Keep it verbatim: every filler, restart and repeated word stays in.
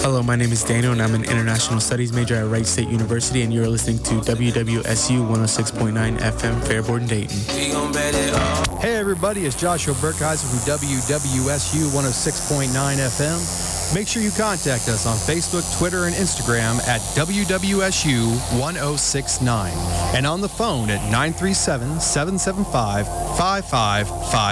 Hello, my name is Daniel, and I'm an international studies major at Wright State University, and you're listening to W W S U one oh six point nine F M, Fairborn, Dayton. Hey, everybody, it's Joshua Burkheiser from W W S U one oh six point nine F M. Make sure you contact us on Facebook, Twitter, and Instagram at W W S U one oh six nine and on the phone at nine three seven, seven seven five, five five five